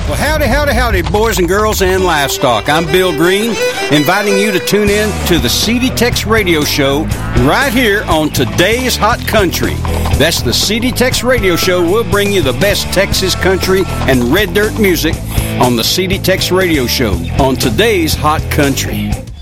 Well, howdy, boys and girls and livestock. I'm Bill Green, inviting you to tune in to the CD Tex Radio Show right here on Today's Hot Country. That's the CD Tex Radio Show. We'll bring you the best Texas country and red dirt music on the CD Tex Radio Show on Today's Hot Country.